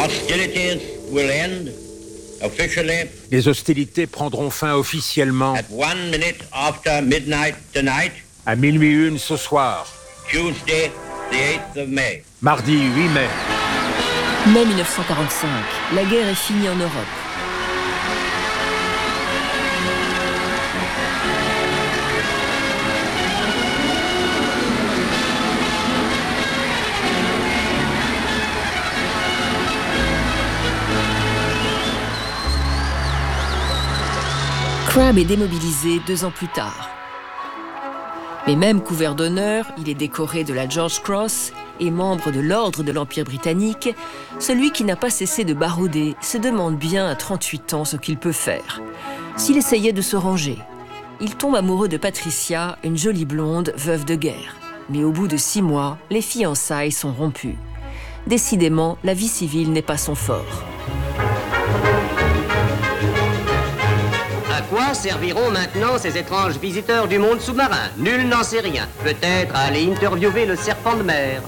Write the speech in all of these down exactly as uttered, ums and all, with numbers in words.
Hostilities will end officially. Les hostilités prendront fin officiellement at one minute after midnight tonight. À minuit une ce soir. Tuesday, the eighth of May. Mardi huit mai. Mai mille neuf cent quarante-cinq. La guerre est finie en Europe. Crabbe est démobilisé deux ans plus tard. Mais même couvert d'honneur, il est décoré de la George Cross et membre de l'Ordre de l'Empire britannique. Celui qui n'a pas cessé de barouder se demande bien à trente-huit ans ce qu'il peut faire. S'il essayait de se ranger, il tombe amoureux de Patricia, une jolie blonde, veuve de guerre. Mais au bout de six mois, les fiançailles sont rompues. Décidément, la vie civile n'est pas son fort. À quoi serviront maintenant ces étranges visiteurs du monde sous-marin? Nul n'en sait rien. Peut-être à aller interviewer le serpent de mer.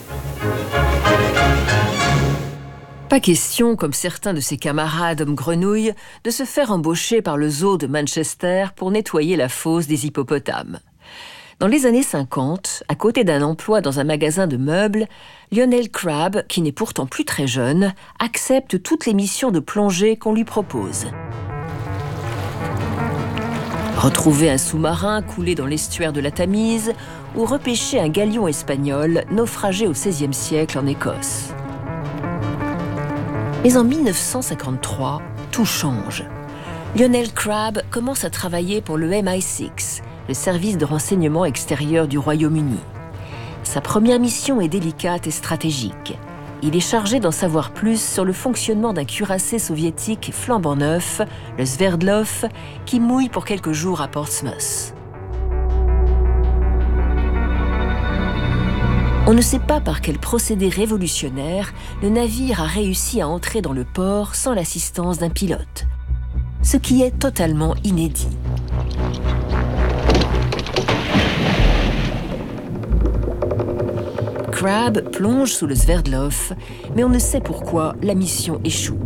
Pas question, comme certains de ses camarades hommes grenouilles, de se faire embaucher par le zoo de Manchester pour nettoyer la fosse des hippopotames. Dans les années cinquante, à côté d'un emploi dans un magasin de meubles, Lionel Crabbe, qui n'est pourtant plus très jeune, accepte toutes les missions de plongée qu'on lui propose. Retrouver un sous-marin coulé dans l'estuaire de la Tamise ou repêcher un galion espagnol naufragé au seizième siècle en Écosse. Mais en mille neuf cent cinquante-trois, tout change. Lionel Crabbe commence à travailler pour le M I six, le service de renseignement extérieur du Royaume-Uni. Sa première mission est délicate et stratégique. Il est chargé d'en savoir plus sur le fonctionnement d'un cuirassé soviétique flambant neuf, le Sverdlov, qui mouille pour quelques jours à Portsmouth. On ne sait pas par quel procédé révolutionnaire le navire a réussi à entrer dans le port sans l'assistance d'un pilote, ce qui est totalement inédit. Crabbe plonge sous le Sverdlov, mais on ne sait pourquoi la mission échoue.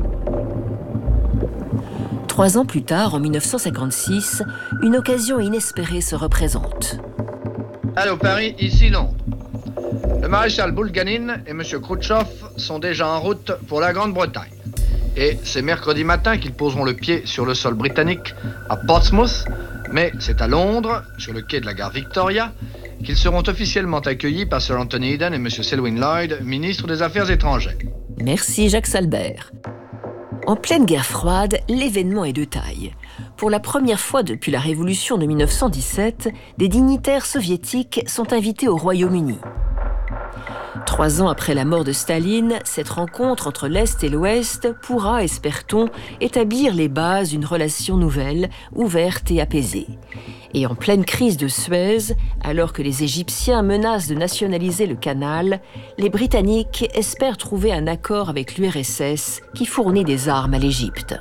Trois ans plus tard, en mille neuf cent cinquante-six, une occasion inespérée se représente. Allô Paris, ici Londres. Le maréchal Bulganin et M. Khrouchtchev sont déjà en route pour la Grande-Bretagne. Et c'est mercredi matin qu'ils poseront le pied sur le sol britannique à Portsmouth, mais c'est à Londres, sur le quai de la gare Victoria, qu'ils seront officiellement accueillis par Sir Anthony Eden et M. Selwyn Lloyd, ministre des Affaires étrangères. Merci Jacques Salbert. En pleine guerre froide, l'événement est de taille. Pour la première fois depuis la Révolution de mille neuf cent dix-sept, des dignitaires soviétiques sont invités au Royaume-Uni. Trois ans après la mort de Staline, cette rencontre entre l'Est et l'Ouest pourra, espère-t-on, établir les bases d'une relation nouvelle, ouverte et apaisée. Et en pleine crise de Suez, alors que les Égyptiens menacent de nationaliser le canal, les Britanniques espèrent trouver un accord avec l'U R S S qui fournit des armes à l'Égypte.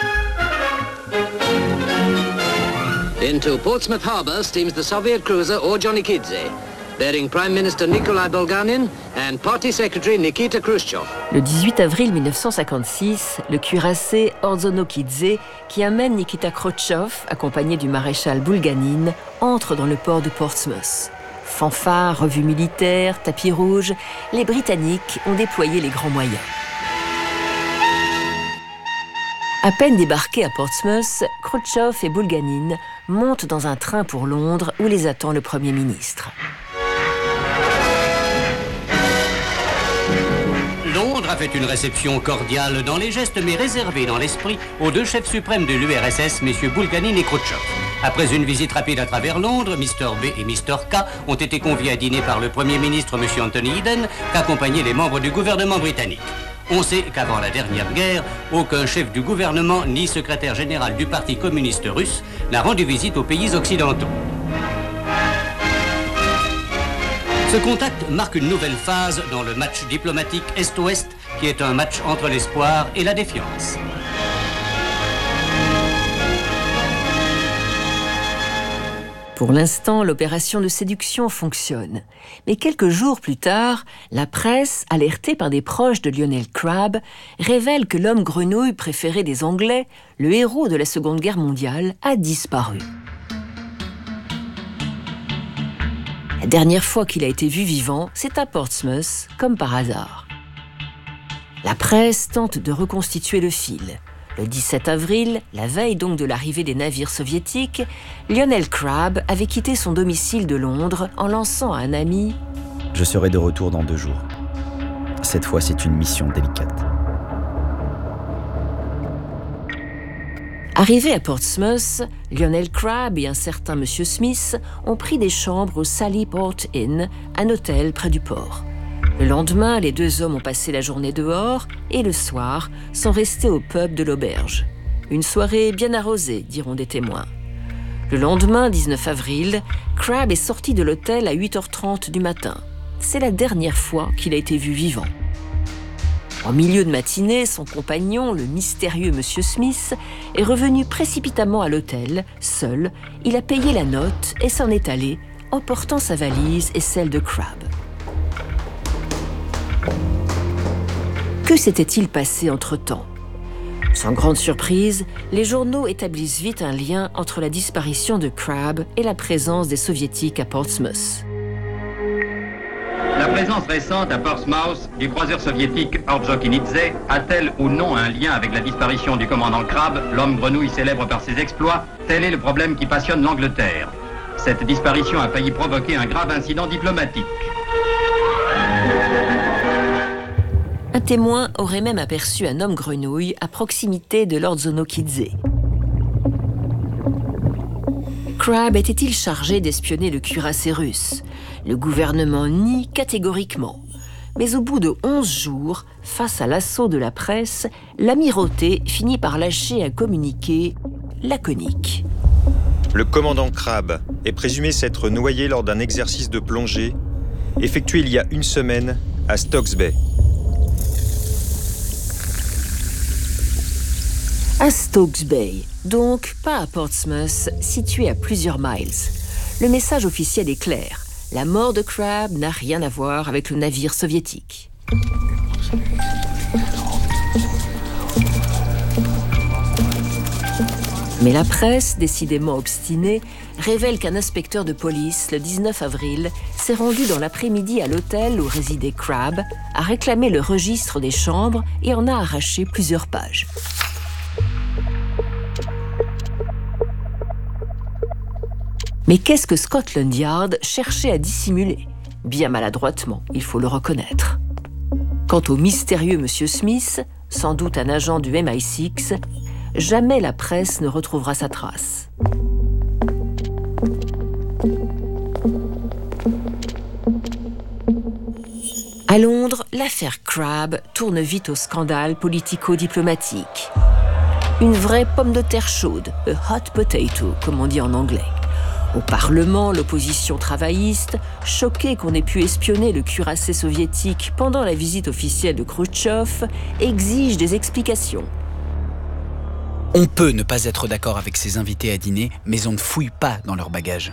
Into Portsmouth Harbour steams the Soviet cruiser Orjonikidze, bearing Prime Minister Nikolai Bulganin and Party Secretary Nikita Khrouchtchev. Le dix-huit avril mille neuf cent cinquante-six, le cuirassé Ordzhonikidze, qui amène Nikita Khrouchtchev, accompagné du maréchal Bulganin, entre dans le port de Portsmouth. Fanfares, revues militaires, tapis rouge, les Britanniques ont déployé les grands moyens. À peine débarqués à Portsmouth, Khrouchtchev et Bulganin montent dans un train pour Londres où les attend le Premier ministre. Londres a fait une réception cordiale dans les gestes mais réservée dans l'esprit aux deux chefs suprêmes de l'U R S S, messieurs Bulganin et Khrouchtchev. Après une visite rapide à travers Londres, mister B et mister K ont été conviés à dîner par le Premier ministre, monsieur Anthony Eden, qu'accompagnaient les membres du gouvernement britannique. On sait qu'avant la dernière guerre, aucun chef du gouvernement ni secrétaire général du Parti communiste russe n'a rendu visite aux pays occidentaux. Ce contact marque une nouvelle phase dans le match diplomatique Est-Ouest, qui est un match entre l'espoir et la défiance. Pour l'instant, l'opération de séduction fonctionne. Mais quelques jours plus tard, la presse, alertée par des proches de Lionel Crabb, révèle que l'homme grenouille préféré des Anglais, le héros de la Seconde Guerre mondiale, a disparu. La dernière fois qu'il a été vu vivant, c'est à Portsmouth, comme par hasard. La presse tente de reconstituer le fil. Le dix-sept avril, la veille donc de l'arrivée des navires soviétiques, Lionel Crabb avait quitté son domicile de Londres en lançant à un ami « Je serai de retour dans deux jours. Cette fois, c'est une mission délicate. » Arrivé à Portsmouth, Lionel Crabb et un certain Monsieur Smith ont pris des chambres au Sally Port Inn, un hôtel près du port. Le lendemain, les deux hommes ont passé la journée dehors et le soir, sont restés au pub de l'auberge. Une soirée bien arrosée, diront des témoins. Le lendemain, dix-neuf avril, Crabb est sorti de l'hôtel à huit heures trente du matin. C'est la dernière fois qu'il a été vu vivant. En milieu de matinée, son compagnon, le mystérieux Monsieur Smith, est revenu précipitamment à l'hôtel, seul. Il a payé la note et s'en est allé, emportant sa valise et celle de Crabb. Que s'était-il passé entre-temps ? Sans grande surprise, les journaux établissent vite un lien entre la disparition de Crabb et la présence des Soviétiques à Portsmouth. La présence récente à Portsmouth du croiseur soviétique Orjonikidze a-t-elle ou non un lien avec la disparition du commandant Crabb, l'homme grenouille célèbre par ses exploits ? Tel est le problème qui passionne l'Angleterre. Cette disparition a failli provoquer un grave incident diplomatique. Un témoin aurait même aperçu un homme grenouille à proximité de Orjonikidze. Crabb était-il chargé d'espionner le cuirassé russe ? Le gouvernement nie catégoriquement. Mais au bout de onze jours, face à l'assaut de la presse, l'amirauté finit par lâcher un communiqué laconique. Le commandant Crabb est présumé s'être noyé lors d'un exercice de plongée effectué il y a une semaine à Stokes Bay. À Stokes Bay, donc pas à Portsmouth, situé à plusieurs miles. Le message officiel est clair. La mort de Crabb n'a rien à voir avec le navire soviétique. Mais la presse, décidément obstinée, révèle qu'un inspecteur de police, le dix-neuf avril, s'est rendu dans l'après-midi à l'hôtel où résidait Crabb, a réclamé le registre des chambres et en a arraché plusieurs pages. Mais qu'est-ce que Scotland Yard cherchait à dissimuler ? Bien maladroitement, il faut le reconnaître. Quant au mystérieux Monsieur Smith, sans doute un agent du M I six, jamais la presse ne retrouvera sa trace. À Londres, l'affaire Crabb tourne vite au scandale politico-diplomatique. Une vraie pomme de terre chaude, a hot potato, comme on dit en anglais. Au Parlement, l'opposition travailliste, choquée qu'on ait pu espionner le cuirassé soviétique pendant la visite officielle de Khrouchtchev, exige des explications. On peut ne pas être d'accord avec ses invités à dîner, mais on ne fouille pas dans leurs bagages.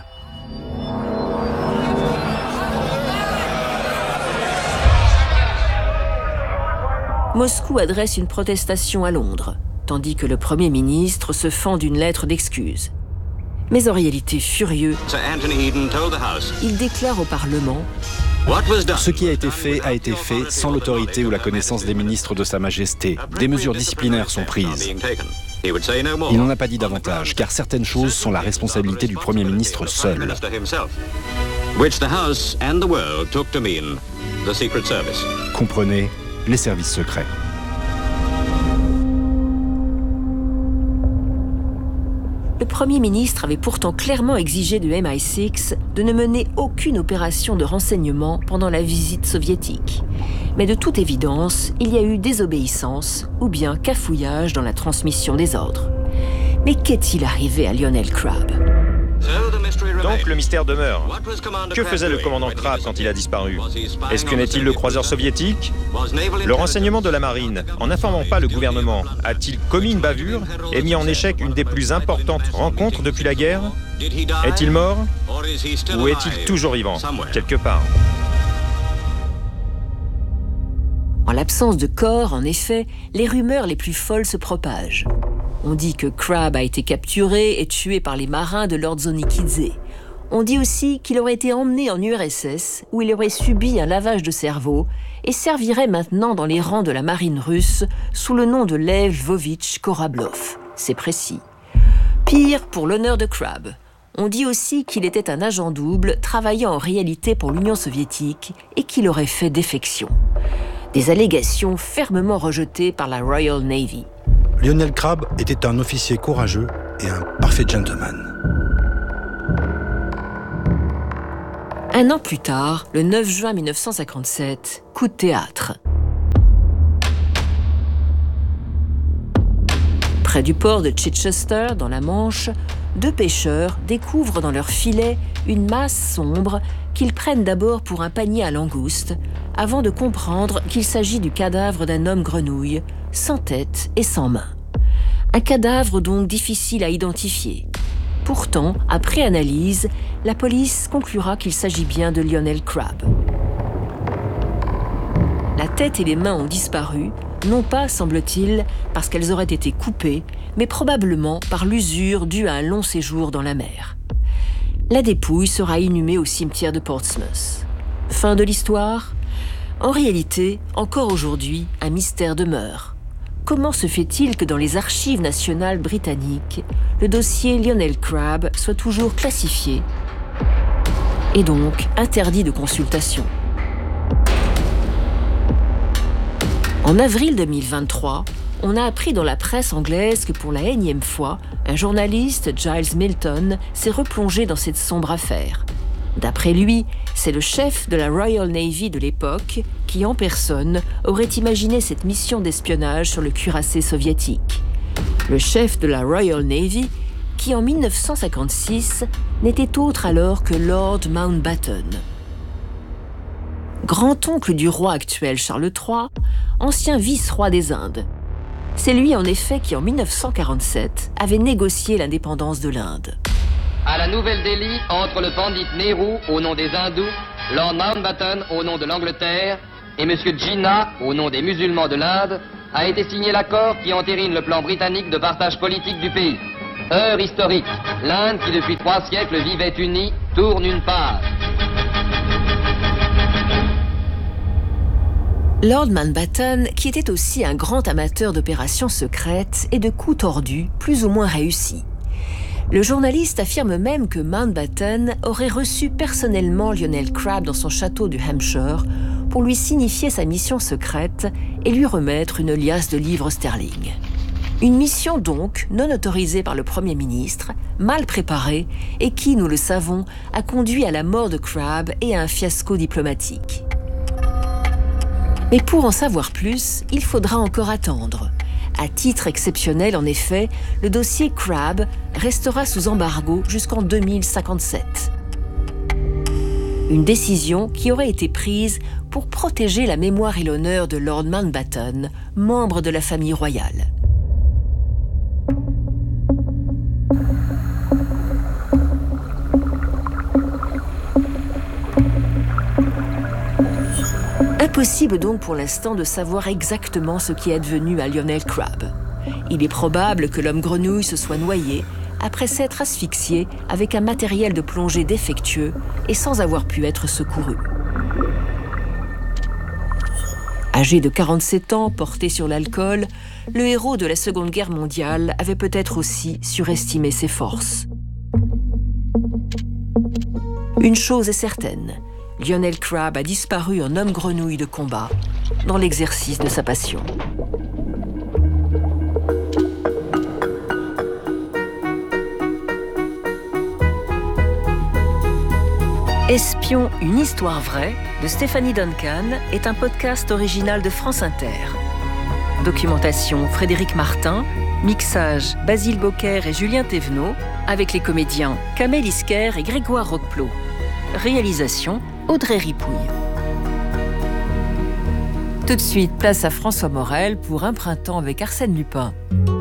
Moscou adresse une protestation à Londres, tandis que le Premier ministre se fend d'une lettre d'excuses. Mais en réalité furieux, il déclare au Parlement « Ce qui a été fait a été fait sans l'autorité ou la connaissance des ministres de Sa Majesté. Des mesures disciplinaires sont prises. » Il n'en a pas dit davantage, car certaines choses sont la responsabilité du Premier ministre seul. Comprenez, les services secrets. Le Premier ministre avait pourtant clairement exigé de M I six de ne mener aucune opération de renseignement pendant la visite soviétique. Mais de toute évidence, il y a eu désobéissance ou bien cafouillage dans la transmission des ordres. Mais qu'est-il arrivé à Lionel Crabb ? Donc le mystère demeure. Que faisait le commandant Crabbe quand il a disparu? Espionnait-il le croiseur soviétique? Le renseignement de la marine, en n'informant pas le gouvernement, a-t-il commis une bavure et mis en échec une des plus importantes rencontres depuis la guerre? Est-il mort? Ou est-il toujours vivant, quelque part? En l'absence de corps, en effet, les rumeurs les plus folles se propagent. On dit que Crabbe a été capturé et tué par les marins de Lord Zonikidze. On dit aussi qu'il aurait été emmené en U R S S, où il aurait subi un lavage de cerveau et servirait maintenant dans les rangs de la marine russe sous le nom de Lev Lvovitch Korablov. C'est précis. Pire, pour l'honneur de Crabbe, on dit aussi qu'il était un agent double travaillant en réalité pour l'Union soviétique et qu'il aurait fait défection. Des allégations fermement rejetées par la Royal Navy. Lionel Crabbe était un officier courageux et un parfait gentleman. Un an plus tard, le neuf juin mille neuf cent cinquante-sept, coup de théâtre. Près du port de Chichester, dans la Manche, deux pêcheurs découvrent dans leur filet une masse sombre qu'ils prennent d'abord pour un panier à langoustes, avant de comprendre qu'il s'agit du cadavre d'un homme grenouille, sans tête et sans main. Un cadavre donc difficile à identifier. Pourtant, après analyse, la police conclura qu'il s'agit bien de Lionel Crabbe. La tête et les mains ont disparu, non pas, semble-t-il, parce qu'elles auraient été coupées, mais probablement par l'usure due à un long séjour dans la mer. La dépouille sera inhumée au cimetière de Portsmouth. Fin de l'histoire? En réalité, encore aujourd'hui, un mystère demeure. Comment se fait-il que dans les archives nationales britanniques, le dossier Lionel Crabbe soit toujours classifié et donc interdit de consultation? En avril deux mille vingt-trois, on a appris dans la presse anglaise que pour la énième fois, un journaliste, Giles Milton, s'est replongé dans cette sombre affaire. D'après lui, c'est le chef de la Royal Navy de l'époque qui, en personne, aurait imaginé cette mission d'espionnage sur le cuirassé soviétique. Le chef de la Royal Navy, qui en mille neuf cent cinquante-six n'était autre alors que Lord Mountbatten. Grand-oncle du roi actuel Charles trois, ancien vice-roi des Indes. C'est lui en effet qui en mille neuf cent quarante-sept avait négocié l'indépendance de l'Inde. À la Nouvelle-Delhi, entre le pandit Nehru au nom des hindous, Lord Mountbatten au nom de l'Angleterre et M. Jinnah au nom des musulmans de l'Inde, a été signé l'accord qui entérine le plan britannique de partage politique du pays. Heure historique, l'Inde qui depuis trois siècles vivait unie tourne une page. Lord Mountbatten, qui était aussi un grand amateur d'opérations secrètes et de coups tordus plus ou moins réussis. Le journaliste affirme même que Mountbatten aurait reçu personnellement Lionel Crabbe dans son château du Hampshire pour lui signifier sa mission secrète et lui remettre une liasse de livres sterling. Une mission donc non autorisée par le Premier ministre, mal préparée et qui, nous le savons, a conduit à la mort de Crabbe et à un fiasco diplomatique. Mais pour en savoir plus, il faudra encore attendre. À titre exceptionnel, en effet, le dossier Crabbe restera sous embargo jusqu'en deux mille cinquante-sept. Une décision qui aurait été prise pour protéger la mémoire et l'honneur de Lord Mountbatten, membre de la famille royale. Impossible donc pour l'instant de savoir exactement ce qui est advenu à Lionel Crabbe. Il est probable que l'homme grenouille se soit noyé après s'être asphyxié avec un matériel de plongée défectueux et sans avoir pu être secouru. Âgé de quarante-sept ans, porté sur l'alcool, le héros de la Seconde Guerre mondiale avait peut-être aussi surestimé ses forces. Une chose est certaine, Lionel Crabbe a disparu en homme grenouille de combat dans l'exercice de sa passion. Espion, une histoire vraie de Stéphanie Duncan est un podcast original de France Inter. Documentation Frédéric Martin, mixage Basile Bocquer et Julien Thévenot, avec les comédiens Kamel Isker et Grégoire Roqueplot. Réalisation Audrey Ripouille. Tout de suite, place à François Morel pour Un printemps avec Arsène Lupin.